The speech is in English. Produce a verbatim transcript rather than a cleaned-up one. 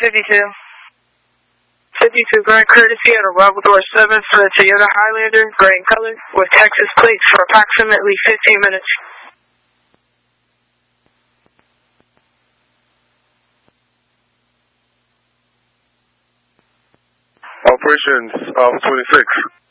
fifty-two. fifty-two, going courtesy at a Labrador seven for the Toyota Highlander, gray in color, with Texas plates for approximately fifteen minutes. Operations, Alpha twenty-six.